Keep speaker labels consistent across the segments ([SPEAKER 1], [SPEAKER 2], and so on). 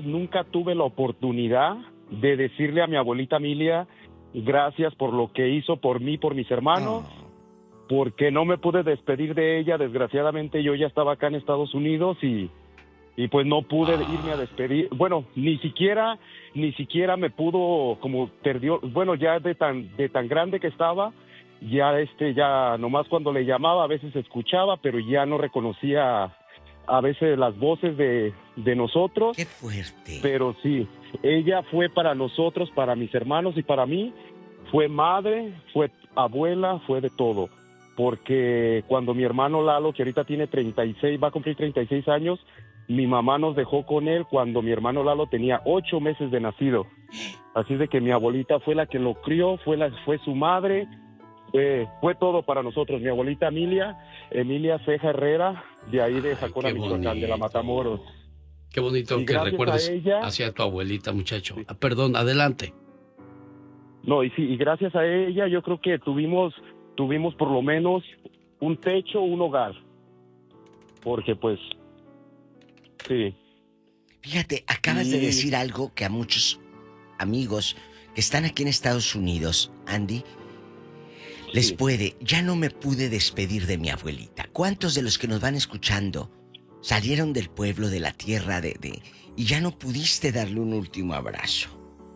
[SPEAKER 1] años nunca tuve la oportunidad de decirle a mi abuelita Emilia gracias por lo que hizo por mí, por mis hermanos, porque no me pude despedir de ella. Desgraciadamente yo ya estaba acá en Estados Unidos y pues no pude irme a despedir. Bueno, ni siquiera me pudo, como perdió, bueno, ya de tan grande que estaba, ya nomás cuando le llamaba a veces escuchaba, pero ya no reconocía a veces las voces de nosotros.
[SPEAKER 2] ¡Qué fuerte!
[SPEAKER 1] Pero sí, ella fue para nosotros, para mis hermanos y para mí, fue madre, fue abuela, fue de todo. Porque cuando mi hermano Lalo, que ahorita tiene 36, va a cumplir 36 años, mi mamá nos dejó con él cuando mi hermano Lalo tenía 8 meses de nacido. Así de que mi abuelita fue la que lo crió, fue su madre, fue todo para nosotros. Mi abuelita Emilia Ceja Herrera, de ahí de Jacona, Michoacán, de la Matamoros.
[SPEAKER 3] Qué bonito que recuerdes hacia tu abuelita, muchacho. Sí. Perdón, adelante.
[SPEAKER 1] No, y gracias a ella yo creo que tuvimos por lo menos un techo, un hogar. Porque pues, sí.
[SPEAKER 2] Fíjate, acabas de decir algo que a muchos amigos que están aquí en Estados Unidos, Andy, les puede. Ya no me pude despedir de mi abuelita. ¿Cuántos de los que nos van escuchando salieron del pueblo, de la tierra, y ya no pudiste darle un último abrazo?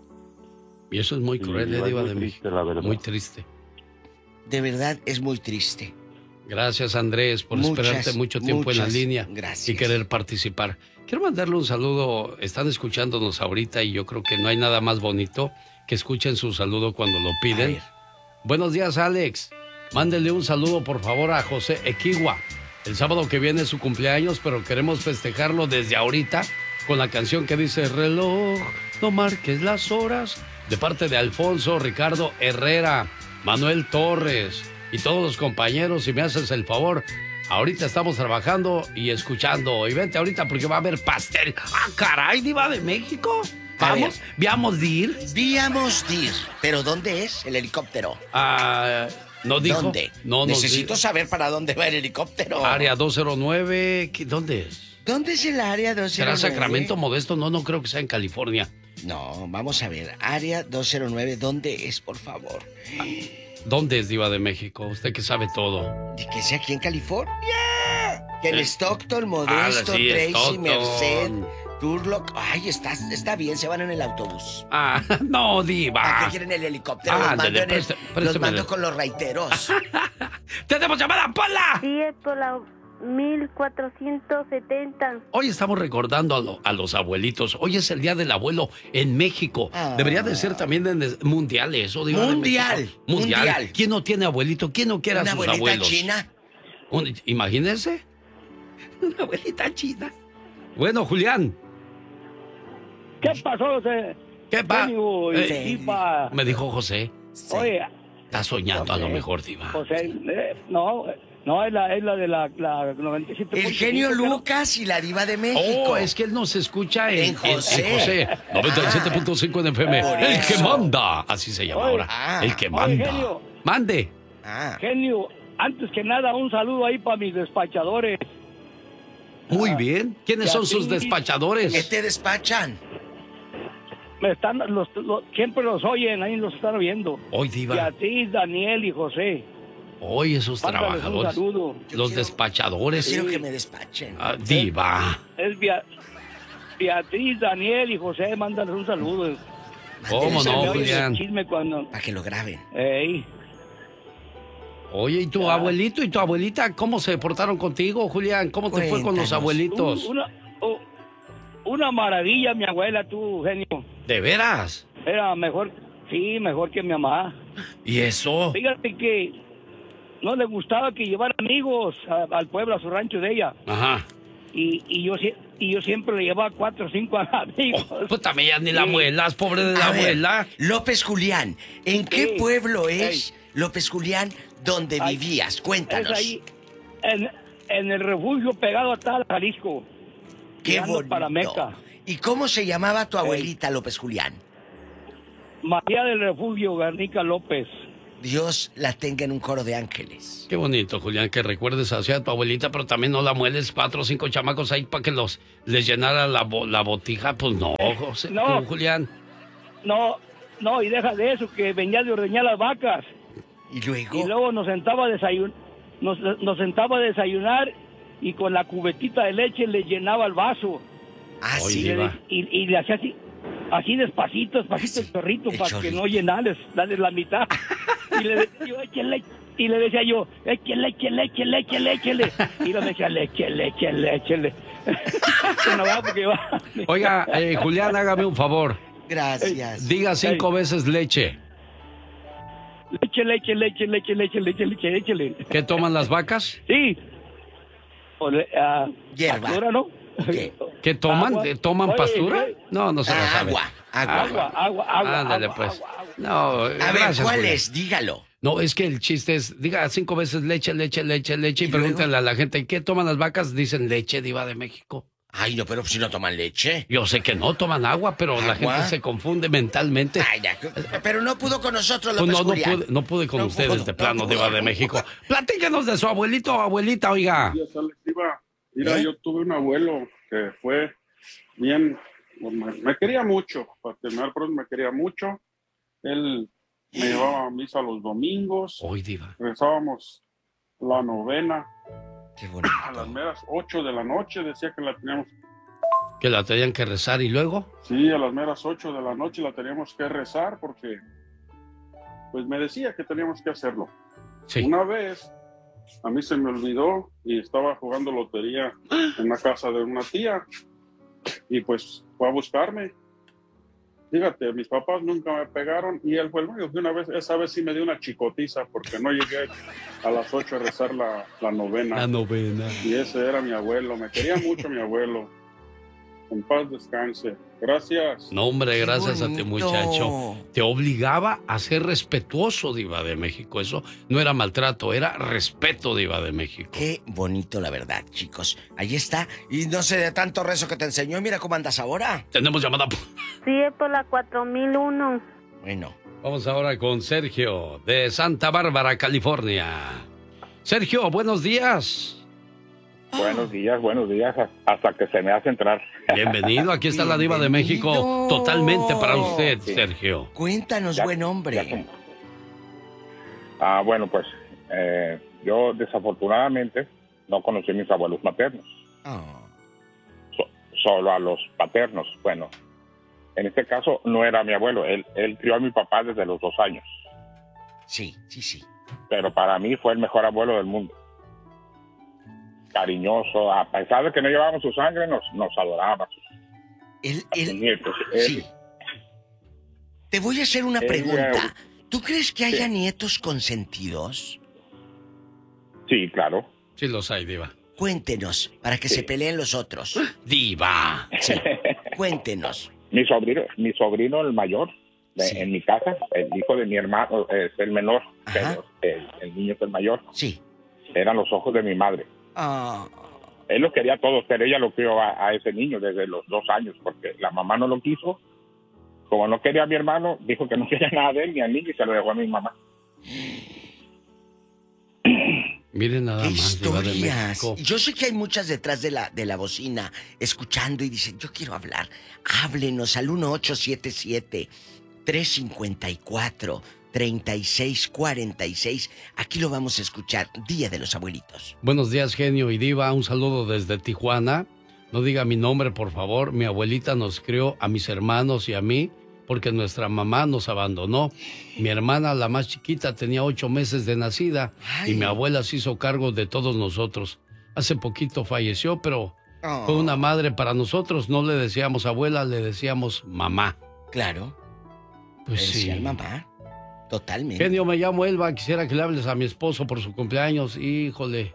[SPEAKER 3] Y eso es muy cruel, Diva de México. Muy triste.
[SPEAKER 2] De verdad, es muy triste.
[SPEAKER 3] Gracias, Andrés, por esperarte mucho tiempo en la línea.
[SPEAKER 2] Gracias.
[SPEAKER 3] Y querer participar. Quiero mandarle un saludo. Están escuchándonos ahorita y yo creo que no hay nada más bonito que escuchen su saludo cuando lo piden. Buenos días, Alex. Mándele un saludo, por favor, a José Equigua. El sábado que viene es su cumpleaños, pero queremos festejarlo desde ahorita con la canción que dice reloj, no marques las horas, de parte de Alfonso, Ricardo Herrera, Manuel Torres y todos los compañeros. Si me haces el favor, ahorita estamos trabajando y escuchando. Y vente ahorita porque va a haber pastel. ¡Ah, caray, Diva de México! ¿Vamos? ¿Viamos de ir?
[SPEAKER 2] Víamos de ir. ¿Pero dónde es el helicóptero?
[SPEAKER 3] ¿No dijo?
[SPEAKER 2] ¿Dónde?
[SPEAKER 3] No,
[SPEAKER 2] necesito saber para dónde va el helicóptero.
[SPEAKER 3] Área 209. ¿Dónde es?
[SPEAKER 2] ¿Dónde es el área 209?
[SPEAKER 3] ¿Será Sacramento, Modesto? No creo que sea en California.
[SPEAKER 2] No, vamos a ver. Área 209, ¿dónde es, por favor?
[SPEAKER 3] ¿Dónde es, Diva de México? Usted que sabe todo.
[SPEAKER 2] ¿Y que sea aquí en California? Que en Stockton, Modesto,
[SPEAKER 3] sí,
[SPEAKER 2] Tracy,
[SPEAKER 3] Stockton.
[SPEAKER 2] Merced, Turlock. Ay, está bien, se van en el autobús.
[SPEAKER 3] No, Diva.
[SPEAKER 2] ¿Para qué quieren el helicóptero? Los mando con los raiteros.
[SPEAKER 3] ¡Tenemos llamada, Pola!
[SPEAKER 4] Sí, es por la 1470.
[SPEAKER 3] Hoy estamos recordando a los abuelitos. Hoy es el Día del Abuelo en México. Debería de ser también mundial eso, Diva de México. Mundial. ¿Quién no tiene abuelito? ¿Quién no quiere a sus abuelos?
[SPEAKER 2] ¿Una abuelita china?
[SPEAKER 3] Imagínense. Una abuelita china. Bueno, Julián.
[SPEAKER 5] ¿Qué pasó,
[SPEAKER 3] ¿Qué pasa?
[SPEAKER 5] Me
[SPEAKER 3] dijo José.
[SPEAKER 5] Sí. Oye.
[SPEAKER 3] Está soñando José, a lo mejor, Diva.
[SPEAKER 5] José, no, es la de la 97.
[SPEAKER 2] El genio Lucas y la Diva de México.
[SPEAKER 3] Es que él nos escucha en José. 97.5 en FM. El que manda. Así se llama ahora. El que manda.
[SPEAKER 5] Genio.
[SPEAKER 3] Mande.
[SPEAKER 5] Genio, antes que nada, un saludo ahí para mis despachadores.
[SPEAKER 3] Muy bien. ¿Quiénes son sus despachadores?
[SPEAKER 2] ¿Qué te despachan?
[SPEAKER 5] Siempre los oyen, ahí los están oyendo.
[SPEAKER 3] Hoy, Diva.
[SPEAKER 5] Beatriz, Daniel y José.
[SPEAKER 3] Hoy esos trabajadores. Los despachadores.
[SPEAKER 2] Quiero que me despachen.
[SPEAKER 3] Diva.
[SPEAKER 5] Es Beatriz, Daniel y José, mándales un saludo.
[SPEAKER 3] ¿Cómo no, Julián?
[SPEAKER 2] Para que lo graben.
[SPEAKER 3] Oye, ¿y tu abuelito y tu abuelita cómo se portaron contigo, Julián? ¿Cómo te fue con los abuelitos?
[SPEAKER 5] Una maravilla, mi abuela, tú, genio.
[SPEAKER 3] ¿De veras?
[SPEAKER 5] Era mejor que mi mamá.
[SPEAKER 3] ¿Y eso?
[SPEAKER 5] Fíjate que no le gustaba que llevara amigos al pueblo, a su rancho de ella.
[SPEAKER 3] Ajá.
[SPEAKER 5] Y yo siempre le llevaba 4 o 5 amigos.
[SPEAKER 3] Pues también ni la abuela, pobre de la abuela.
[SPEAKER 2] López Julián, ¿en qué pueblo es, López Julián, donde vivías? Cuéntanos.
[SPEAKER 5] Es ahí, en el refugio pegado a Tal, Jalisco.
[SPEAKER 2] ¡Qué bonito!
[SPEAKER 5] Para Meca.
[SPEAKER 2] ¿Y cómo se llamaba tu abuelita, López Julián?
[SPEAKER 5] María del Refugio Garnica López.
[SPEAKER 2] Dios la tenga en un coro de ángeles.
[SPEAKER 3] Qué bonito, Julián, que recuerdes así a tu abuelita, pero también no la mueles 4 o 5 chamacos ahí para que les llenara la botija. Pues no, José,
[SPEAKER 5] No.
[SPEAKER 3] Julián.
[SPEAKER 5] No, y deja de eso, que venía de ordeñar las vacas.
[SPEAKER 2] Y luego.
[SPEAKER 5] Y luego nos sentaba a desayunar y con la cubetita de leche le llenaba el vaso.
[SPEAKER 2] Ah,
[SPEAKER 3] Oye,
[SPEAKER 2] sí.
[SPEAKER 3] Diva.
[SPEAKER 5] Y le hacía así despacito
[SPEAKER 2] Así,
[SPEAKER 5] el chorrito
[SPEAKER 2] el
[SPEAKER 5] para
[SPEAKER 2] chorrito.
[SPEAKER 5] que no llenarles, darles la mitad. Y le decía yo, échale. Y le decía yo, échale. Y lo decía, échale. Se nos va porque va.
[SPEAKER 3] Oiga, Julián, hágame un favor.
[SPEAKER 2] Gracias.
[SPEAKER 3] Diga 5 veces leche.
[SPEAKER 5] Leche, échale.
[SPEAKER 3] ¿Qué toman las vacas?
[SPEAKER 5] Sí.
[SPEAKER 2] Hierba.
[SPEAKER 5] Pastura, ¿no?
[SPEAKER 2] ¿Qué?
[SPEAKER 3] ¿Qué toman?
[SPEAKER 5] Agua.
[SPEAKER 3] ¿Toman
[SPEAKER 5] Oye,
[SPEAKER 3] pastura?
[SPEAKER 5] oye.
[SPEAKER 3] No, no se la sabe.
[SPEAKER 5] Agua.
[SPEAKER 3] Ándale, pues. No,
[SPEAKER 2] A ver,
[SPEAKER 3] gracias,
[SPEAKER 2] ¿cuál
[SPEAKER 3] Julián.
[SPEAKER 2] es? Dígalo.
[SPEAKER 3] No, es que el chiste es, diga 5 veces leche, y pregúntale a la gente, ¿qué toman las vacas? Dicen leche, Diva de México.
[SPEAKER 2] Ay, no, pero si no toman leche.
[SPEAKER 3] Yo sé que no toman agua, pero la
[SPEAKER 2] ¿Agua?
[SPEAKER 3] gente se confunde mentalmente.
[SPEAKER 2] Ay, ya, pero no pudo con nosotros,
[SPEAKER 3] Pues
[SPEAKER 2] López
[SPEAKER 3] no
[SPEAKER 2] Julián.
[SPEAKER 3] pude con
[SPEAKER 2] No
[SPEAKER 3] ustedes
[SPEAKER 2] pudo,
[SPEAKER 3] de
[SPEAKER 2] no
[SPEAKER 3] plano,
[SPEAKER 2] pudo.
[SPEAKER 3] Diva de México. Platíquenos de su abuelito o abuelita, oiga.
[SPEAKER 4] Días, Alex Diva. Mira,
[SPEAKER 2] ¿Eh?
[SPEAKER 4] yo tuve un abuelo que fue bien, me quería mucho, para terminar pronto me quería mucho. Él me llevaba a misa los domingos,
[SPEAKER 3] Hoy, Diva.
[SPEAKER 4] rezábamos la novena
[SPEAKER 2] Qué bonito.
[SPEAKER 4] a las meras 8 de la noche, decía que la teníamos,
[SPEAKER 3] Que la tenían que rezar y luego.
[SPEAKER 4] sí, a las meras 8 de la noche la teníamos que rezar porque, pues me decía que teníamos que hacerlo.
[SPEAKER 3] Sí.
[SPEAKER 4] Una vez a mí se me olvidó y estaba jugando lotería en la casa de una tía y pues fue a buscarme. Fíjate, mis papás nunca me pegaron y él fue el único que una vez, esa vez sí me dio una chicotiza porque no llegué a las 8 a rezar la novena.
[SPEAKER 3] La novena.
[SPEAKER 4] Y ese era mi abuelo, me quería mucho mi abuelo. En paz descanse. Gracias.
[SPEAKER 3] No, hombre,
[SPEAKER 2] Qué
[SPEAKER 3] gracias a ti,
[SPEAKER 2] bonito.
[SPEAKER 3] muchacho. Te obligaba a ser respetuoso, Diva de México. Eso no era maltrato, era respeto, Diva de México.
[SPEAKER 2] Qué bonito, la verdad, chicos. Ahí está. Y no sé de tanto rezo que te enseñó. Mira cómo andas ahora.
[SPEAKER 3] Tenemos llamada.
[SPEAKER 6] Sí, es por la 4001.
[SPEAKER 2] Bueno.
[SPEAKER 3] Vamos ahora con Sergio, de Santa Bárbara, California. Sergio, buenos días.
[SPEAKER 7] Buenos días, hasta que se me hace entrar.
[SPEAKER 3] Bienvenido, aquí está la Diva de México,
[SPEAKER 2] Bienvenido.
[SPEAKER 3] totalmente para usted,
[SPEAKER 7] Sí.
[SPEAKER 3] Sergio.
[SPEAKER 2] Cuéntanos,
[SPEAKER 7] Ya-
[SPEAKER 2] buen hombre.
[SPEAKER 7] Bueno, pues yo desafortunadamente no conocí a mis abuelos maternos,
[SPEAKER 2] Oh.
[SPEAKER 7] solo a los paternos. Bueno, en este caso no era mi abuelo, él crió a mi papá desde los 2 años,
[SPEAKER 2] Sí.
[SPEAKER 7] pero para mí fue el mejor abuelo del mundo. Cariñoso, a pesar de que no llevábamos su sangre, nos adoraba. A sus nietos.
[SPEAKER 2] Sí. Te voy a hacer una pregunta. ¿Tú crees que haya
[SPEAKER 7] Sí.
[SPEAKER 2] nietos consentidos?
[SPEAKER 7] Sí, claro.
[SPEAKER 3] Sí los hay, Diva.
[SPEAKER 2] Cuéntenos, para que
[SPEAKER 7] Sí.
[SPEAKER 2] se peleen los otros.
[SPEAKER 3] Diva.
[SPEAKER 2] Sí. Cuéntenos.
[SPEAKER 7] Mi sobrino el mayor,
[SPEAKER 2] Sí.
[SPEAKER 7] en mi casa, el hijo de mi hermano es el menor,
[SPEAKER 2] Ajá.
[SPEAKER 7] pero el niño es el mayor.
[SPEAKER 2] Sí.
[SPEAKER 7] Eran los ojos de mi madre.
[SPEAKER 2] Ah,
[SPEAKER 7] Él los quería a todos, pero ella lo crió a ese niño desde los 2 años, porque la mamá no lo quiso. Como no quería a mi hermano, dijo que no quería nada de él ni al niño y se lo dejó a mi mamá.
[SPEAKER 3] Miren nada
[SPEAKER 2] qué
[SPEAKER 3] más, Diva de
[SPEAKER 2] historias.
[SPEAKER 3] México.
[SPEAKER 2] Yo sé que hay muchas detrás de la bocina escuchando y dicen, yo quiero hablar. Háblenos al 1877-354-3646. Aquí lo vamos a escuchar. Día de los Abuelitos.
[SPEAKER 3] Buenos días, genio y Diva. Un saludo desde Tijuana. No diga mi nombre, por favor. Mi abuelita nos crió a mis hermanos y a mí porque nuestra mamá nos abandonó. Mi hermana, la más chiquita, tenía 8 meses de nacida y mi abuela se hizo cargo de todos nosotros. Hace poquito falleció, pero fue una madre para nosotros. No le decíamos abuela, le decíamos mamá.
[SPEAKER 2] Claro.
[SPEAKER 3] Pues sí.
[SPEAKER 2] Decía mamá. Totalmente.
[SPEAKER 3] Genio, me llamo Elba. Quisiera que le hables a mi esposo por su cumpleaños. Híjole.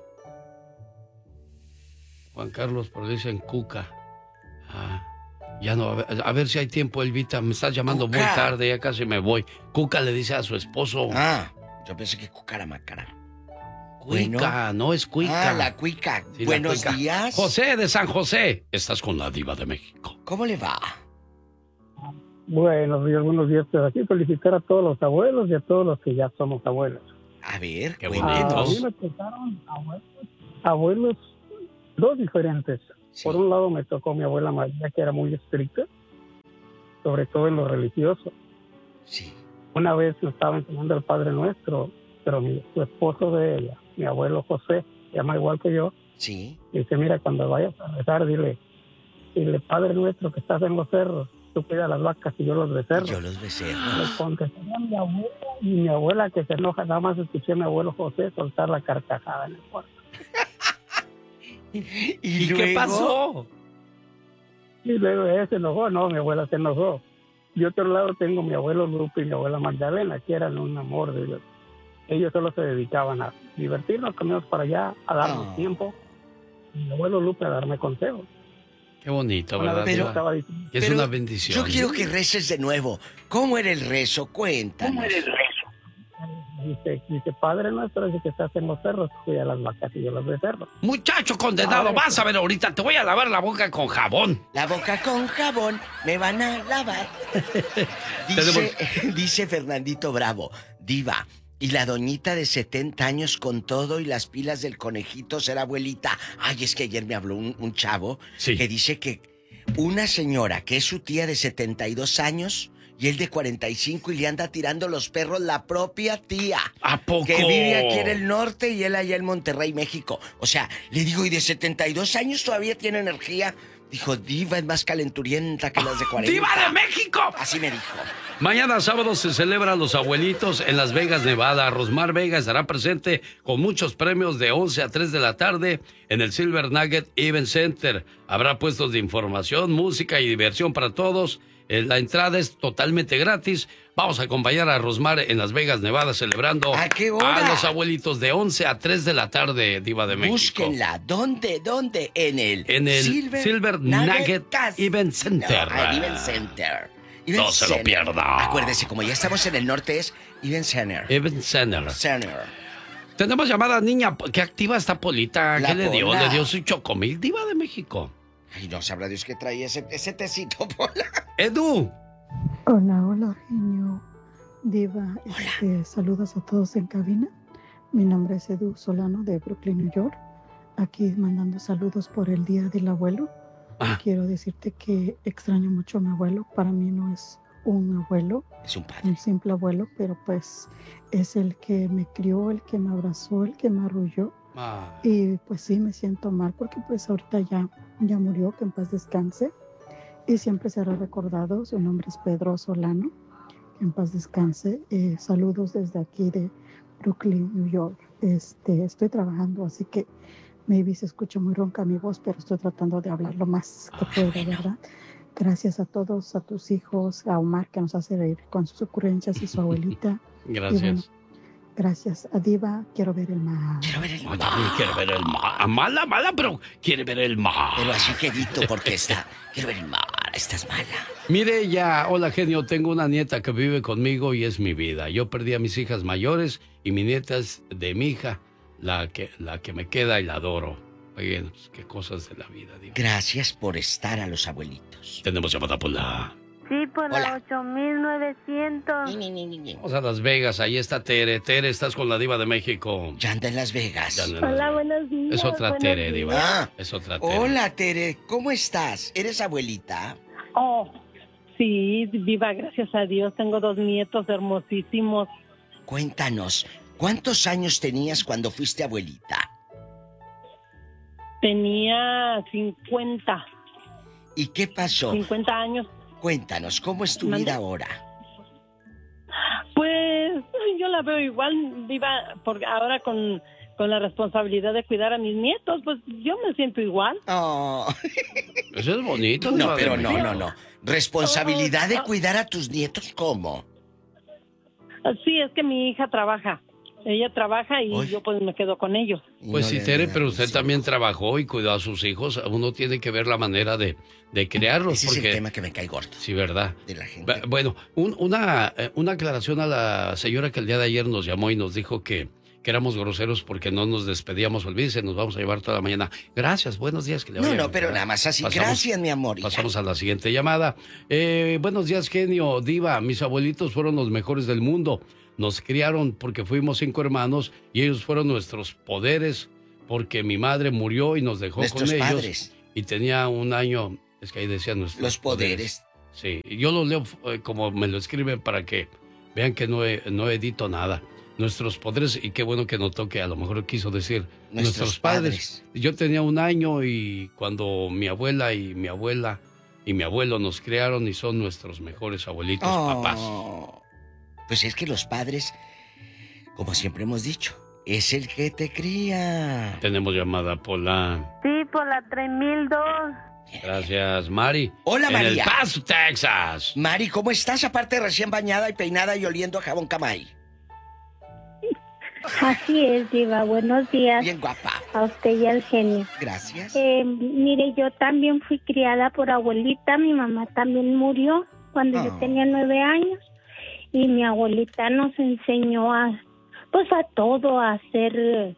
[SPEAKER 3] Juan Carlos, pero le dicen Cuca. Ya no, a ver si hay tiempo, Elvita. Me estás llamando
[SPEAKER 2] Cuca.
[SPEAKER 3] muy tarde, ya casi me voy. Cuca le dice a su esposo.
[SPEAKER 2] Yo pensé que Cucaramacara.
[SPEAKER 3] Cuica, no es Cuica.
[SPEAKER 2] La Cuica.
[SPEAKER 3] Sí, la
[SPEAKER 2] Buenos
[SPEAKER 3] Cuica.
[SPEAKER 2] días.
[SPEAKER 3] José de San José. Estás con la Diva de México.
[SPEAKER 2] ¿Cómo le va?
[SPEAKER 8] Buenos días. Pues aquí felicitar a todos los abuelos y a todos los que ya somos abuelos.
[SPEAKER 2] A ver,
[SPEAKER 3] qué
[SPEAKER 2] bonito.
[SPEAKER 8] A mí me tocaron abuelos dos diferentes.
[SPEAKER 2] Sí.
[SPEAKER 8] Por un lado me tocó mi abuela María, que era muy estricta, sobre todo en lo religioso.
[SPEAKER 2] Sí.
[SPEAKER 8] Una vez me estaba enseñando el Padre Nuestro, pero su esposo de ella, mi abuelo José, se llama igual que yo,
[SPEAKER 2] Sí.
[SPEAKER 8] dice, mira, cuando vayas a rezar, dile, Padre Nuestro que estás en los cerros, tú cuida las vacas y yo los becerros.
[SPEAKER 2] Yo los becerros.
[SPEAKER 8] Le contestaría a mi abuela, y mi abuela que se enoja, nada más escuché a mi abuelo José soltar la carcajada en el cuarto.
[SPEAKER 2] ¿Y
[SPEAKER 3] qué
[SPEAKER 2] luego?
[SPEAKER 3] pasó?
[SPEAKER 8] Y luego ella se enojó, no, mi abuela se enojó. De otro lado tengo mi abuelo Lupe y mi abuela Magdalena, que eran un amor de Dios. Ellos solo se dedicaban a divertirnos, comíamos para allá, a darnos tiempo. Y mi abuelo Lupe a darme consejos.
[SPEAKER 3] Qué bonito,
[SPEAKER 8] Una
[SPEAKER 3] ¿verdad?
[SPEAKER 8] vez
[SPEAKER 2] Pero-
[SPEAKER 8] yo estaba diciendo,
[SPEAKER 3] Es
[SPEAKER 2] Pero
[SPEAKER 3] una bendición.
[SPEAKER 2] Yo quiero que reces de nuevo. ¿Cómo era el rezo? Cuéntanos.
[SPEAKER 8] dice, Padre Nuestro, dice que estás en los cerros, cuida las vacas y yo los becerros.
[SPEAKER 3] Muchacho condenado,
[SPEAKER 8] Ay,
[SPEAKER 3] vas a ver ahorita, te voy a lavar la boca con jabón.
[SPEAKER 2] La boca con jabón me van a lavar. Dice Fernandito Bravo, Diva, y la doñita de 70 años con todo y las pilas del conejito será abuelita. Ay, es que ayer me habló un chavo
[SPEAKER 3] Sí.
[SPEAKER 2] que dice que una señora que es su tía de 72 años y él de 45 y le anda tirando los perros la propia tía.
[SPEAKER 3] ¿A poco?
[SPEAKER 2] Que vive aquí en el norte y él allá en Monterrey, México. O sea, le digo, ¿y de 72 años todavía tiene energía? Dijo, Diva es más calenturienta que las de 40.
[SPEAKER 3] ¡Diva de México!
[SPEAKER 2] Así me dijo.
[SPEAKER 3] Mañana sábado se celebran los abuelitos en Las Vegas, Nevada. Rosmar Vega estará presente con muchos premios de 11 a 3 de la tarde en el Silver Nugget Event Center. Habrá puestos de información, música y diversión para todos. La entrada es totalmente gratis. Vamos a acompañar a Rosmar en Las Vegas, Nevada, celebrando
[SPEAKER 2] ¿A qué hora?
[SPEAKER 3] a los abuelitos de 11 a 3 de la tarde, Diva de México.
[SPEAKER 2] Búsquenla. ¿Dónde? En el
[SPEAKER 3] Silver Nugget Event Center.
[SPEAKER 2] No, Event Center.
[SPEAKER 3] No se lo pierda.
[SPEAKER 2] Acuérdese, como ya estamos en el norte, es Event Center.
[SPEAKER 3] Event Center.
[SPEAKER 2] Center.
[SPEAKER 3] Tenemos llamada, niña. ¿Qué activa está Polita?
[SPEAKER 2] La
[SPEAKER 3] ¿Qué le dio?
[SPEAKER 2] Pola.
[SPEAKER 3] Le dio su chocomil, Diva de México.
[SPEAKER 2] Ay, no sabrá Dios que trae ese tecito, Pola.
[SPEAKER 3] Edu.
[SPEAKER 9] Hola, genio. Diva, saludos a todos en cabina. Mi nombre es Edu Solano de Brooklyn, New York. Aquí mandando saludos por el Día del Abuelo. Quiero decirte que extraño mucho a mi abuelo. Para mí no es un abuelo,
[SPEAKER 2] es un padre,
[SPEAKER 9] un simple abuelo, pero pues es el que me crió, el que me abrazó, el que me arrulló. Y pues sí, me siento mal porque pues ahorita ya murió, que en paz descanse. Y siempre será recordado. Su nombre es Pedro Solano, que en paz descanse. Saludos desde aquí de Brooklyn, New York. Estoy trabajando, así que maybe se escucha muy ronca mi voz, pero estoy tratando de hablar lo más que puedo, ¿verdad? Gracias a todos, a tus hijos, a Omar, que nos hace reír con sus ocurrencias, y su abuelita.
[SPEAKER 3] Gracias.
[SPEAKER 9] Y bueno, gracias a Diva, quiero ver el mar.
[SPEAKER 2] Quiero ver el mar.
[SPEAKER 3] Quiere ver el mar. Mala, pero quiere ver el mar.
[SPEAKER 2] Pero así quedito, porque quiero ver el mar, estás mala.
[SPEAKER 3] Mire ya, hola genio, tengo una nieta que vive conmigo y es mi vida. Yo perdí a mis hijas mayores y mi nieta es de mi hija, la que me queda y la adoro. Oigan, pues, qué cosas de la vida. Diva.
[SPEAKER 2] Gracias por estar a los abuelitos.
[SPEAKER 3] Tenemos llamada por la...
[SPEAKER 6] Sí, por la 8900.
[SPEAKER 3] Vamos a Las Vegas, ahí está Tere. Tere, estás con la Diva de México.
[SPEAKER 2] Ya anda en Las Vegas.
[SPEAKER 6] Hola, buenos días.
[SPEAKER 3] Es otra
[SPEAKER 6] buenos
[SPEAKER 3] Tere,
[SPEAKER 6] días.
[SPEAKER 3] Diva. Es otra Tere.
[SPEAKER 2] Hola, Tere, ¿cómo estás? ¿Eres abuelita?
[SPEAKER 10] Oh, sí, Diva, gracias a Dios. Tengo 2 nietos hermosísimos.
[SPEAKER 2] Cuéntanos, ¿cuántos años tenías cuando fuiste abuelita?
[SPEAKER 10] Tenía 50.
[SPEAKER 2] ¿Y qué pasó?
[SPEAKER 10] 50 años.
[SPEAKER 2] Cuéntanos, ¿cómo es tu vida ahora?
[SPEAKER 10] Pues yo la veo igual, Diva, porque ahora con la responsabilidad de cuidar a mis nietos, pues yo me siento igual.
[SPEAKER 2] Oh.
[SPEAKER 3] Eso es bonito.
[SPEAKER 2] No,
[SPEAKER 3] Diva de
[SPEAKER 2] pero
[SPEAKER 3] México.
[SPEAKER 2] no. ¿Responsabilidad de cuidar a tus nietos cómo?
[SPEAKER 10] Sí, es que mi hija trabaja. Ella trabaja y yo pues me quedo con ellos.
[SPEAKER 3] Pues sí, Tere, pero usted también trabajó y cuidó a sus hijos. Uno tiene que ver la manera de criarlos.
[SPEAKER 2] Ese
[SPEAKER 3] porque...
[SPEAKER 2] es el tema que me cae gordo.
[SPEAKER 3] Sí, ¿verdad?
[SPEAKER 2] De la gente.
[SPEAKER 3] Bueno, una aclaración a la señora que el día de ayer nos llamó y nos dijo que que éramos groseros porque no nos despedíamos. Olvídese, nos vamos a llevar toda la mañana. Gracias, buenos días. Que le vaya
[SPEAKER 2] No,
[SPEAKER 3] bien,
[SPEAKER 2] pero
[SPEAKER 3] ¿verdad?
[SPEAKER 2] nada más así.
[SPEAKER 3] Pasamos,
[SPEAKER 2] gracias, mi amor.
[SPEAKER 3] Pasamos a la siguiente llamada. Buenos días, genio, diva. Mis abuelitos fueron los mejores del mundo. Nos criaron porque fuimos 5 hermanos y ellos fueron nuestros poderes porque mi madre murió y nos dejó
[SPEAKER 2] Nuestros
[SPEAKER 3] con ellos.
[SPEAKER 2] padres.
[SPEAKER 3] Y tenía un año, es que ahí decía nuestros
[SPEAKER 2] Los poderes.
[SPEAKER 3] Sí, y yo lo leo como me lo escriben para que vean que no edito nada. Nuestros poderes, y qué bueno que notó que a lo mejor quiso decir nuestros padres. Yo tenía un año y cuando mi abuela y mi abuelo nos criaron y son nuestros mejores abuelitos, papás.
[SPEAKER 2] Pues es que los padres, como siempre hemos dicho, es el que te cría.
[SPEAKER 3] Tenemos llamada, Pola.
[SPEAKER 6] Sí, por la 3002.
[SPEAKER 3] Gracias, Mari.
[SPEAKER 2] Hola,
[SPEAKER 3] en
[SPEAKER 2] María.
[SPEAKER 3] El Paso, Texas.
[SPEAKER 2] Mari, ¿cómo estás? Aparte de recién bañada y peinada y oliendo a jabón Camay.
[SPEAKER 6] Así es, diva. Buenos días.
[SPEAKER 2] Bien guapa.
[SPEAKER 6] A usted y al genio.
[SPEAKER 2] Gracias.
[SPEAKER 6] Mire, yo también fui criada por abuelita. Mi mamá también murió cuando yo tenía 9 años. Y mi abuelita nos enseñó a todo, a ser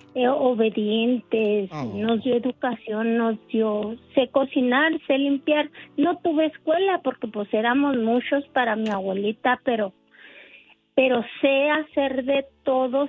[SPEAKER 6] obedientes. Nos dio educación, sé cocinar, sé limpiar. No tuve escuela porque pues éramos muchos para mi abuelita, pero sé hacer de todo.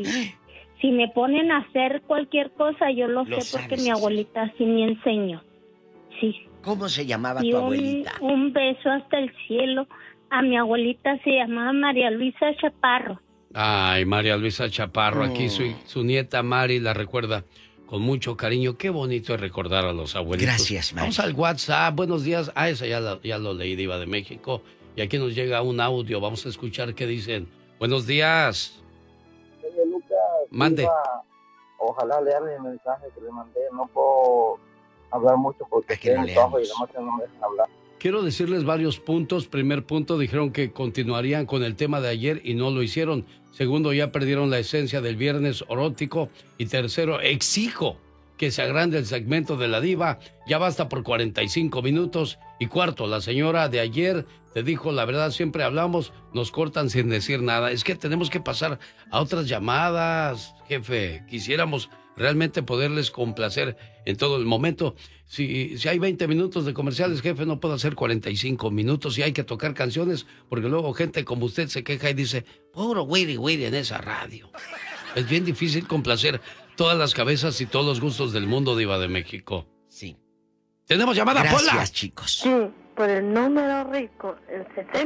[SPEAKER 6] Si me ponen a hacer cualquier cosa, yo lo sé porque mi abuelita sí me enseñó. Sí.
[SPEAKER 2] ¿Cómo se llamaba
[SPEAKER 6] y
[SPEAKER 2] tu abuelita?
[SPEAKER 6] Un beso hasta el cielo. A mi abuelita se llamaba María Luisa Chaparro.
[SPEAKER 3] Ay, María Luisa Chaparro, aquí su nieta Mari la recuerda con mucho cariño. Qué bonito es recordar a los abuelitos.
[SPEAKER 2] Gracias, Mari.
[SPEAKER 3] Vamos al WhatsApp, buenos días. Esa ya lo leí, diva de México. Y aquí nos llega un audio, vamos a escuchar qué dicen. Buenos días.
[SPEAKER 11] Oye, Lucas.
[SPEAKER 3] Mande.
[SPEAKER 11] Ojalá lean el mensaje que le mandé. No puedo hablar mucho porque estoy en el trabajo y además no me dejan hablar.
[SPEAKER 3] Quiero decirles varios puntos. Primer punto, dijeron que continuarían con el tema de ayer y no lo hicieron. Segundo, ya perdieron la esencia del viernes erótico. Y tercero, exijo que se agrande el segmento de la diva. Ya basta por 45 minutos. Y cuarto, la señora de ayer te dijo, la verdad, siempre hablamos, nos cortan sin decir nada. Es que tenemos que pasar a otras llamadas, jefe. Quisiéramos realmente poderles complacer en todo el momento. Si hay 20 minutos de comerciales, jefe, no puedo hacer 45 minutos y hay que tocar canciones, porque luego gente como usted se queja y dice, puro wiri wiri en esa radio. Es bien difícil complacer todas las cabezas y todos los gustos del mundo, diva de México.
[SPEAKER 2] Sí.
[SPEAKER 3] ¿Tenemos llamada,
[SPEAKER 2] Gracias,
[SPEAKER 3] Pola?
[SPEAKER 2] chicos.
[SPEAKER 6] Sí, por el número rico, el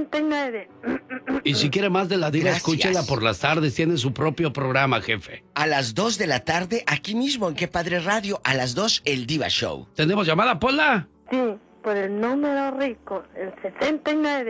[SPEAKER 6] 79.
[SPEAKER 3] Y si quiere más de la diva,
[SPEAKER 2] Gracias.
[SPEAKER 3] escúchela por las tardes. Tiene su propio programa, jefe.
[SPEAKER 2] A las 2 de la tarde, aquí mismo en Qué Padre Radio, a las 2, el Diva Show.
[SPEAKER 3] ¿Tenemos llamada, Pola?
[SPEAKER 6] Sí, por el número rico, el 79.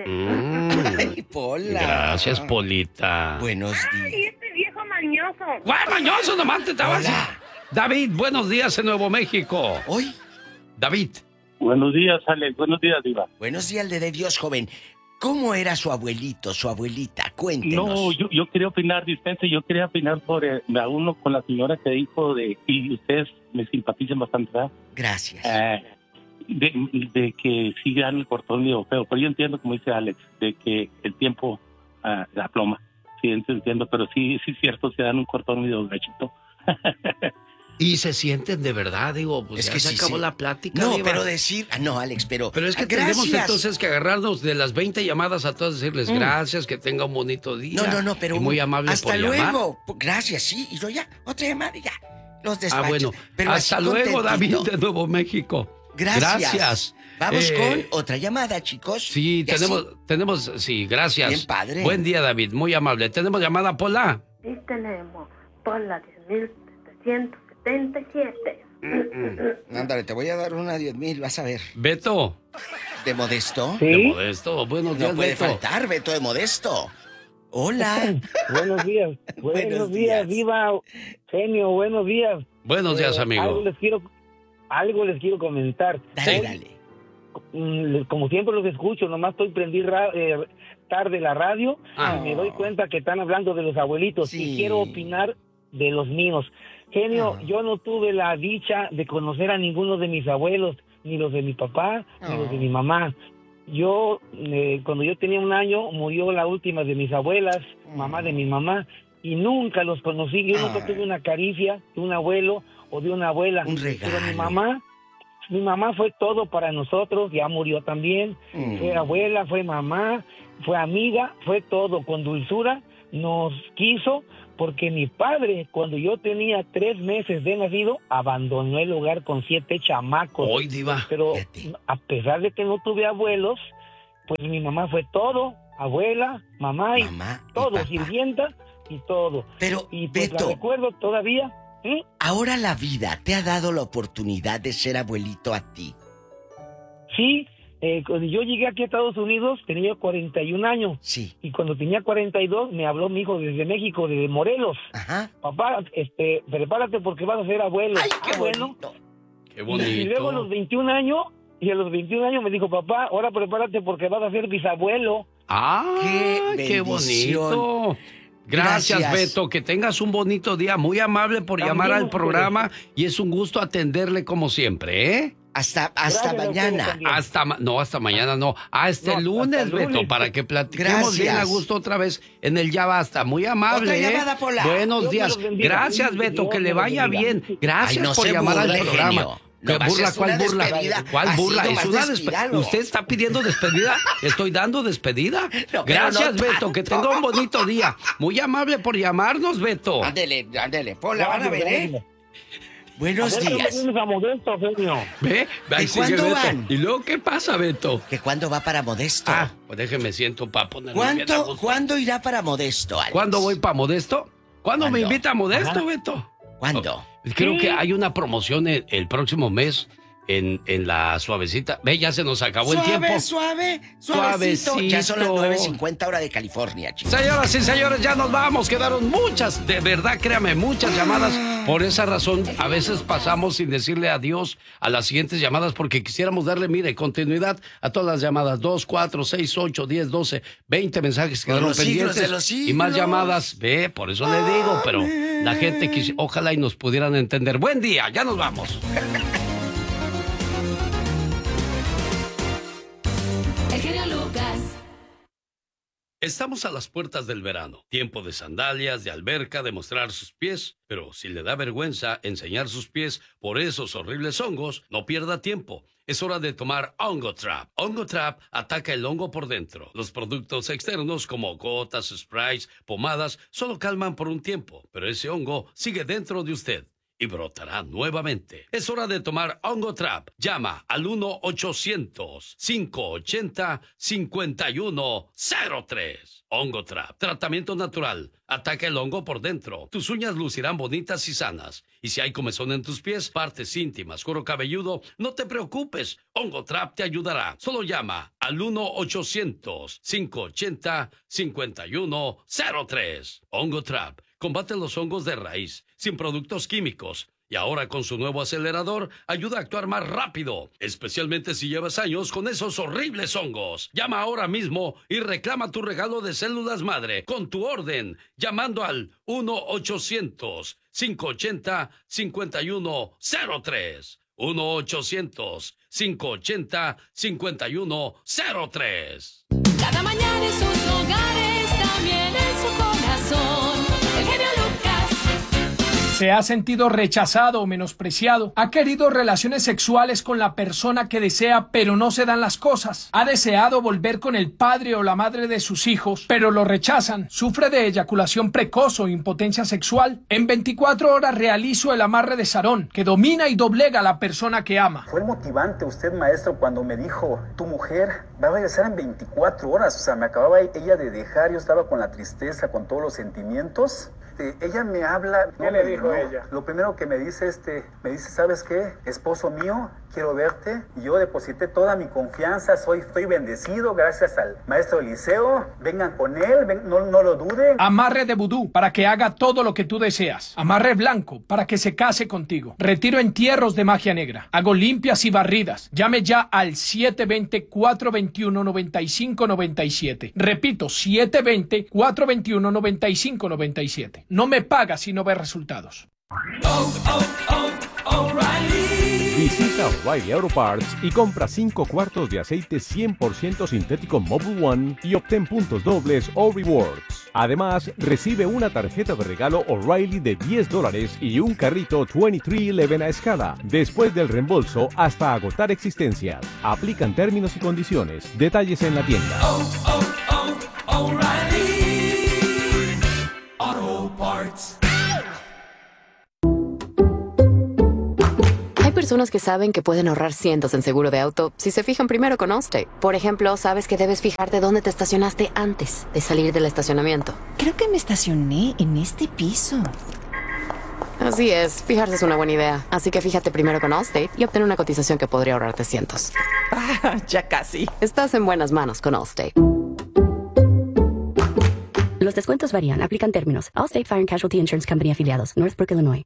[SPEAKER 2] Ay, Pola.
[SPEAKER 3] Gracias, Polita.
[SPEAKER 2] Buenos días.
[SPEAKER 6] ¡Ay, este viejo mañoso!
[SPEAKER 3] ¡Guay, mañoso! Nomás te estabas.
[SPEAKER 2] Hola.
[SPEAKER 3] David, buenos días en Nuevo México.
[SPEAKER 2] Hoy.
[SPEAKER 3] David.
[SPEAKER 11] Buenos días, Alex. Buenos días, diva.
[SPEAKER 2] Buenos días, de Dios, joven. ¿Cómo era su abuelito, su abuelita? Cuéntenos.
[SPEAKER 11] No, yo quería opinar, dispense, yo quería opinar sobre a uno con la señora que dijo y ustedes me simpatizan bastante, ¿verdad?
[SPEAKER 2] Gracias.
[SPEAKER 11] De que sí dan el cortón medio feo, pero yo entiendo, como dice Alex, de que el tiempo la ploma. Sí, entiendo, pero sí es cierto, se dan un cortón medio gachito.
[SPEAKER 3] Y se sienten de verdad, digo, pues
[SPEAKER 2] es
[SPEAKER 3] ya
[SPEAKER 2] que
[SPEAKER 3] se
[SPEAKER 2] sí,
[SPEAKER 3] acabó
[SPEAKER 2] sí.
[SPEAKER 3] la plática.
[SPEAKER 2] No,
[SPEAKER 3] diva.
[SPEAKER 2] pero decir... no, Alex, pero...
[SPEAKER 3] Pero es que
[SPEAKER 2] gracias.
[SPEAKER 3] tenemos entonces que agarrarnos de las 20 llamadas a todas, decirles gracias, que tenga un bonito día.
[SPEAKER 2] No, pero...
[SPEAKER 3] Y muy amable
[SPEAKER 2] hasta
[SPEAKER 3] por
[SPEAKER 2] luego.
[SPEAKER 3] llamar.
[SPEAKER 2] Gracias, sí. Y luego ya, otra llamada y ya. Los despachos.
[SPEAKER 3] Bueno,
[SPEAKER 2] pero
[SPEAKER 3] hasta
[SPEAKER 2] así
[SPEAKER 3] luego, David
[SPEAKER 2] contentito.
[SPEAKER 3] de Nuevo México.
[SPEAKER 2] Gracias. Vamos con otra llamada, chicos.
[SPEAKER 3] Sí, tenemos, sí, gracias.
[SPEAKER 2] Bien padre.
[SPEAKER 3] Buen día, David, muy amable. ¿Tenemos llamada, Pola?
[SPEAKER 6] Sí, tenemos por la 10.777.
[SPEAKER 2] Ándale, te voy a dar una 10,000, vas a ver.
[SPEAKER 3] Beto.
[SPEAKER 2] ¿De Modesto?
[SPEAKER 3] ¿Sí? De Modesto, buenos días,
[SPEAKER 2] No puede
[SPEAKER 3] Beto.
[SPEAKER 2] faltar, Beto de Modesto. Hola.
[SPEAKER 12] Buenos días. Buenos días, Diva. Genio, buenos días.
[SPEAKER 3] Buenos días, amigo.
[SPEAKER 12] Algo les quiero comentar.
[SPEAKER 2] Dale.
[SPEAKER 12] Como siempre los escucho, nomás estoy prendí tarde la radio y me doy cuenta que están hablando de los abuelitos y quiero opinar de los míos. Genio, yo no tuve la dicha de conocer a ninguno de mis abuelos, ni los de mi papá, ni los de mi mamá. Yo, cuando yo tenía 1 año, murió la última de mis abuelas, mamá de mi mamá, y nunca los conocí. Yo nunca tuve una caricia de un abuelo o de una abuela.
[SPEAKER 2] Un regalo.
[SPEAKER 12] Pero mi mamá fue todo para nosotros, ya murió también. Fue abuela, fue mamá, fue amiga, fue todo. Con dulzura nos quiso, porque mi padre, cuando yo tenía 3 meses de nacido, abandonó el hogar con 7 chamacos.
[SPEAKER 3] ¡Ay, diva!
[SPEAKER 12] Pero a pesar de que no tuve abuelos, pues mi mamá fue todo, abuela, mamá y todo, sirvienta y todo.
[SPEAKER 2] Pero,
[SPEAKER 12] y pues
[SPEAKER 2] Beto,
[SPEAKER 12] la recuerdo todavía.
[SPEAKER 2] Ahora la vida te ha dado la oportunidad de ser abuelito a ti.
[SPEAKER 12] Sí, cuando yo llegué aquí a Estados Unidos tenía 41 años.
[SPEAKER 2] Sí.
[SPEAKER 12] Y cuando tenía 42 me habló mi hijo desde México, desde Morelos.
[SPEAKER 2] Ajá.
[SPEAKER 12] Papá, prepárate porque vas a ser abuelo.
[SPEAKER 2] ¡Ay, qué bonito!
[SPEAKER 12] Bueno.
[SPEAKER 3] ¡Qué bonito!
[SPEAKER 12] Y luego a los 21 años, me dijo, papá, ahora prepárate porque vas a ser bisabuelo.
[SPEAKER 3] ¡Ah, qué bonito! Gracias, Beto. Que tengas un bonito día. Muy amable por llamar al programa y es un gusto atenderle como siempre, ¿eh?
[SPEAKER 2] Hasta mañana.
[SPEAKER 3] Hasta mañana no. Hasta el lunes, Beto, para que platiquemos bien a gusto otra vez en el Ya Basta. Muy amable,
[SPEAKER 2] Otra llamada, Pola.
[SPEAKER 3] Buenos días. Gracias, Beto, que le vaya bien. Gracias por llamar al programa.
[SPEAKER 2] Genio.
[SPEAKER 3] ¿Qué burla? ¿Cuál burla? ¿Cuál burla? Es una
[SPEAKER 2] despedida.
[SPEAKER 3] ¿Usted está pidiendo despedida? ¿Estoy dando despedida?
[SPEAKER 2] No,
[SPEAKER 3] gracias,
[SPEAKER 2] no
[SPEAKER 3] Beto. Que tenga un bonito día. Muy amable por llamarnos, Beto.
[SPEAKER 2] Ándele, Pola, van a ver, ¿eh? Buenos días.
[SPEAKER 12] A Modesto, genio.
[SPEAKER 3] ¿Ve?
[SPEAKER 2] ¿Y cuándo van?
[SPEAKER 3] ¿Y luego qué pasa, Beto?
[SPEAKER 2] ¿Que cuándo va para Modesto?
[SPEAKER 3] Ah, pues déjeme siento para ponerme bien a gusto.
[SPEAKER 2] ¿Cuándo irá para Modesto, Alex?
[SPEAKER 3] ¿Cuándo voy para Modesto? ¿Cuándo me invita a Modesto, Beto?
[SPEAKER 2] ¿Cuándo?
[SPEAKER 3] Creo que hay una promoción el próximo mes en la Suavecita. Ve, ya se nos acabó el tiempo.
[SPEAKER 2] Suavecito. Ya son las 9:50 hora de California, chicos.
[SPEAKER 3] Señoras y señores, ya nos vamos. Quedaron muchas, de verdad, créame, muchas llamadas. Por esa razón, a veces pasamos sin decirle adiós a las siguientes llamadas porque quisiéramos darle, mire, continuidad a todas las llamadas. 2, 4, 6, 8, 10, 12, 20 mensajes quedaron pendientes. Y más llamadas. Ve, por eso le digo, pero la gente ojalá y nos pudieran entender. Buen día, ya nos vamos. Estamos a las puertas del verano, tiempo de sandalias, de alberca, de mostrar sus pies, pero si le da vergüenza enseñar sus pies por esos horribles hongos, no pierda tiempo. Es hora de tomar Hongo Trap. Hongo Trap ataca el hongo por dentro. Los productos externos como gotas, sprays, pomadas, solo calman por un tiempo, pero ese hongo sigue dentro de usted y brotará nuevamente. Es hora de tomar Hongo Trap. Llama al 1-800-580-5103. Hongo Trap. Tratamiento natural. Ataca el hongo por dentro. Tus uñas lucirán bonitas y sanas. Y si hay comezón en tus pies, partes íntimas, cuero cabelludo, no te preocupes. Hongo Trap te ayudará. Solo llama al 1-800-580-5103. Hongo Trap. Combate los hongos de raíz, sin productos químicos. Y ahora con su nuevo acelerador, ayuda a actuar más rápido, especialmente si llevas años con esos horribles hongos. Llama ahora mismo y reclama tu regalo de células madre con tu orden, llamando al 1-800-580-5103. 1-800-580-5103.
[SPEAKER 13] Cada mañana en sus hogares, también en su corazón. El genio Lucas.
[SPEAKER 14] Se ha sentido rechazado o menospreciado. Ha querido relaciones sexuales con la persona que desea, pero no se dan las cosas. Ha deseado volver con el padre o la madre de sus hijos, pero lo rechazan. Sufre de eyaculación precoz o impotencia sexual. En 24 horas realizo el amarre de Sarón, que domina y doblega a la persona que ama.
[SPEAKER 15] Fue motivante usted, maestro, cuando me dijo, tu mujer va a regresar en 24 horas. O sea, me acababa ella de dejar, yo estaba con la tristeza, con todos los sentimientos. Ella me habla.
[SPEAKER 8] ¿Qué le dijo ella?
[SPEAKER 15] Lo primero que me dice, ¿sabes qué? Esposo mío, quiero verte. Y yo deposité toda mi confianza, estoy bendecido gracias al maestro Eliseo. Vengan con él, no lo duden.
[SPEAKER 14] Amarre de vudú, para que haga todo lo que tú deseas. Amarre blanco, para que se case contigo. Retiro entierros de magia negra. Hago limpias y barridas. Llame ya al 720-421-9597. Repito, 720-421-9597. No me pagas si no ves resultados.
[SPEAKER 16] Visita O'Reilly Auto Parts y compra 5 cuartos de aceite 100% sintético Mobil One y obtén puntos dobles o rewards. Además, recibe una tarjeta de regalo O'Reilly de $10 y un carrito 2311 a escala. Después del reembolso, hasta agotar existencias. Aplican términos y condiciones. Detalles en la tienda.
[SPEAKER 13] O'Reilly Auto Parts.
[SPEAKER 17] Hay personas que saben que pueden ahorrar cientos en seguro de auto si se fijan primero con Allstate. Por ejemplo, sabes que debes fijarte dónde te estacionaste antes de salir del estacionamiento.
[SPEAKER 18] Creo que me estacioné en este piso.
[SPEAKER 17] Así es, fijarse es una buena idea. Así que fíjate primero con Allstate y obtén una cotización que podría ahorrarte cientos.
[SPEAKER 18] Ya casi.
[SPEAKER 17] Estás en buenas manos con Allstate.
[SPEAKER 19] Los descuentos varían. Aplican términos. Allstate Fire and Casualty Insurance Company afiliados. Northbrook, Illinois.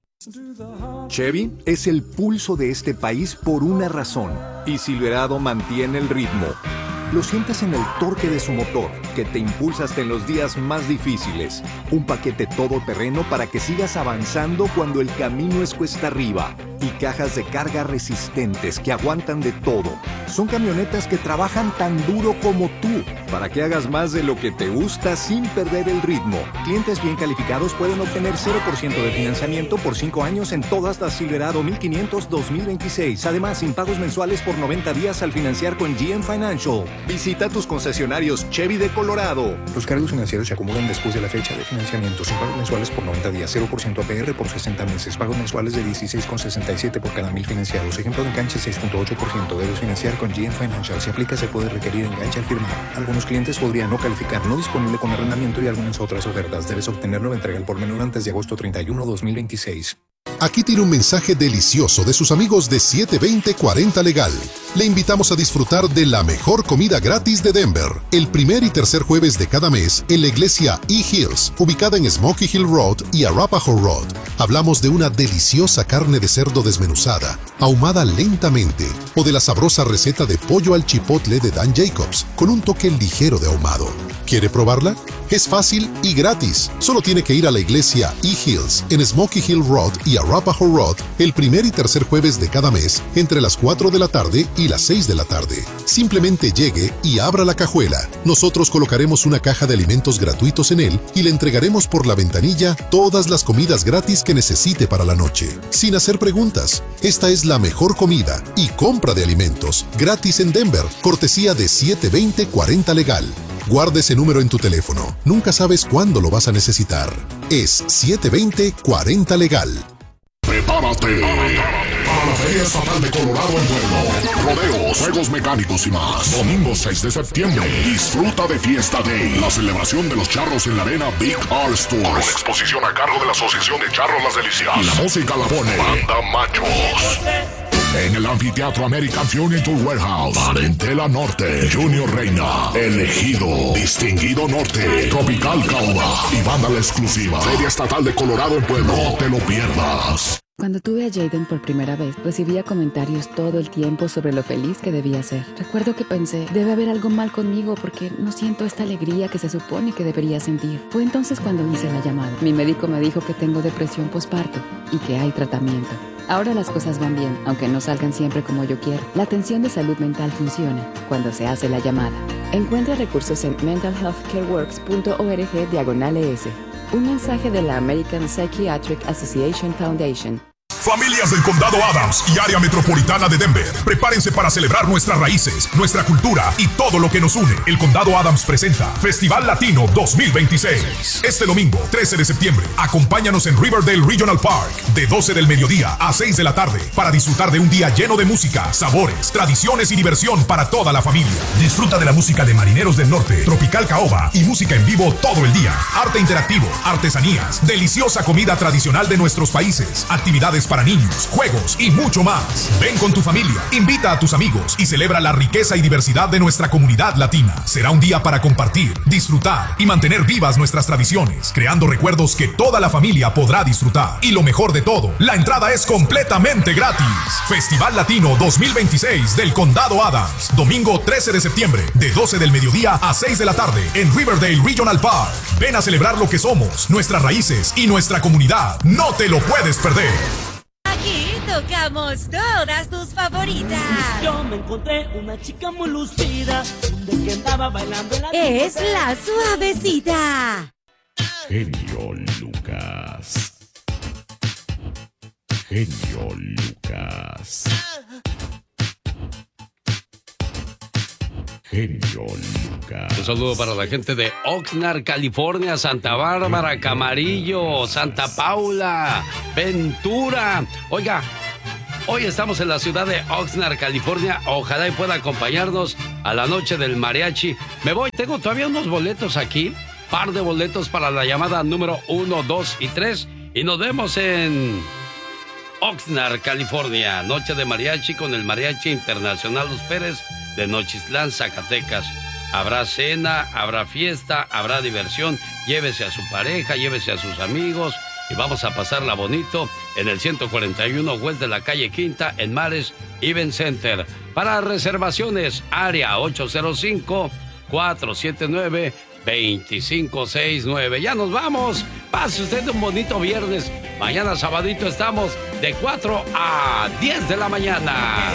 [SPEAKER 20] Chevy es el pulso de este país por una razón. Y Silverado mantiene el ritmo. Lo sientes en el torque de su motor, que te impulsa hasta en los días más difíciles. Un paquete todoterreno para que sigas avanzando cuando el camino es cuesta arriba. Y cajas de carga resistentes que aguantan de todo. Son camionetas que trabajan tan duro como tú, para que hagas más de lo que te gusta sin perder el ritmo. Clientes bien calificados pueden obtener 0% de financiamiento por 5 años en todas las Silverado 1500 2026. Además, sin pagos mensuales por 90 días al financiar con GM Financial. Visita tus concesionarios Chevy de Colorado.
[SPEAKER 21] Los cargos financieros se acumulan después de la fecha de financiamiento, sin pagos mensuales por 90 días, 0% APR por 60 meses, pagos mensuales de 16,67 por cada 1000 financiados. Ejemplo de enganche 6.8%. Debes financiar con GM Financial. Si aplica, se puede requerir enganche al firmar. Algunos clientes podrían no calificar, no disponible con arrendamiento y algunas otras ofertas. Debes obtener nueva entrega al por menor antes de agosto 31, 2026.
[SPEAKER 22] Aquí tiene un mensaje delicioso de sus amigos de 720-40 Legal. Le invitamos a disfrutar de la mejor comida gratis de Denver, el primer y tercer jueves de cada mes en la iglesia E-Hills, ubicada en Smoky Hill Road y Arapahoe Road. Hablamos de una deliciosa carne de cerdo desmenuzada, ahumada lentamente, o de la sabrosa receta de pollo al chipotle de Dan Jacobs, con un toque ligero de ahumado. ¿Quiere probarla? Es fácil y gratis. Solo tiene que ir a la iglesia E-Hills en Smoky Hill Road y Arapahoe Road el primer y tercer jueves de cada mes entre las 4 de la tarde y las 6 de la tarde. Simplemente llegue y abra la cajuela. Nosotros colocaremos una caja de alimentos gratuitos en él y le entregaremos por la ventanilla todas las comidas gratis que necesite para la noche. Sin hacer preguntas, esta es la mejor comida y compra de alimentos gratis en Denver, cortesía de 720-40 Legal. Guarde ese número en tu teléfono. Nunca sabes cuándo lo vas a necesitar. Es 720-40 Legal.
[SPEAKER 23] ¡Prepárate! Para la Feria Estatal de Colorado en Pueblo. Rodeos, juegos mecánicos y más. Domingo 6 de septiembre. Disfruta de Fiesta Day. La celebración de los charros en la arena Big R Stores. Con exposición a cargo de la Asociación de Charros Las Delicias. Y la música la pone Banda Machos. En el Anfiteatro American Furniture Warehouse, Parentela Norte, Junior Reina, Elegido, Distinguido Norte, Tropical Caoba y banda la exclusiva. Feria Estatal de Colorado en Pueblo. No te lo pierdas.
[SPEAKER 24] Cuando tuve a Jaden por primera vez, recibía comentarios todo el tiempo sobre lo feliz que debía ser. Recuerdo que pensé, debe haber algo mal conmigo porque no siento esta alegría que se supone que debería sentir. Fue entonces cuando hice la llamada. Mi médico me dijo que tengo depresión postparto y que hay tratamiento. Ahora las cosas van bien, aunque no salgan siempre como yo quiero. La atención de salud mental funciona cuando se hace la llamada. Encuentra recursos en mentalhealthcareworks.org/ES. Un mensaje de la American Psychiatric Association Foundation.
[SPEAKER 23] Familias del Condado Adams y área metropolitana de Denver, prepárense para celebrar nuestras raíces, nuestra cultura y todo lo que nos une. El Condado Adams presenta Festival Latino 2026. Este domingo, 13 de septiembre, acompáñanos en Riverdale Regional Park de 12 del mediodía a 6 de la tarde para disfrutar de un día lleno de música, sabores, tradiciones y diversión para toda la familia. Disfruta de la música de Marineros del Norte, Tropical Caoba y música en vivo todo el día. Arte interactivo, artesanías, deliciosa comida tradicional de nuestros países, actividades para niños, juegos y mucho más. Ven con tu familia, invita a tus amigos y celebra la riqueza y diversidad de nuestra comunidad latina. Será un día para compartir, disfrutar y mantener vivas nuestras tradiciones, creando recuerdos que toda la familia podrá disfrutar. Y lo mejor de todo, la entrada es completamente gratis. Festival Latino 2026 del Condado Adams, domingo 13 de septiembre, de 12 del mediodía a 6 de la tarde en Riverdale Regional Park. Ven a celebrar lo que somos, nuestras raíces y nuestra comunidad. No te lo puedes perder.
[SPEAKER 25] Aquí tocamos todas tus favoritas.
[SPEAKER 26] Yo me encontré una chica muy lucida, que andaba bailando en la
[SPEAKER 25] es la Suavecita.
[SPEAKER 1] Genio Lucas. Genio Lucas. Genio Lucas.
[SPEAKER 3] Un saludo para la gente de Oxnard, California, Santa Bárbara, Camarillo, Santa Paula, Ventura. Oiga, hoy estamos en la ciudad de Oxnard, California. Ojalá y pueda acompañarnos a la noche del mariachi. Me voy, tengo todavía unos boletos aquí. Par de boletos para la llamada número 1, 2 y 3. Y nos vemos en Oxnard, California. Noche de mariachi con el Mariachi Internacional Los Pérez de Nochistlán, Zacatecas. Habrá cena, habrá fiesta, habrá diversión. Llévese a su pareja, llévese a sus amigos y vamos a pasarla bonito en el 141 West de la calle Quinta en Mares Event Center. Para reservaciones, área 805-479-2569. Ya nos vamos. Pase usted un bonito viernes. Mañana sabadito estamos de 4 a 10 de la mañana.